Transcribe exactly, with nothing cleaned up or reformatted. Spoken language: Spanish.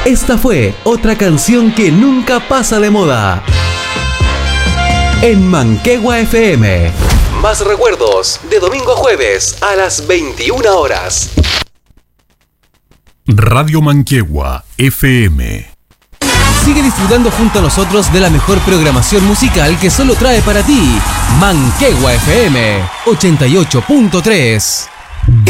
Esta fue otra canción que nunca pasa de moda. En Manquehue F M. Más recuerdos de domingo a jueves a las veintiuna horas. Radio Manquehue F M. Sigue disfrutando junto a nosotros de la mejor programación musical que solo trae para ti Manquehue F M ochenta y ocho punto tres.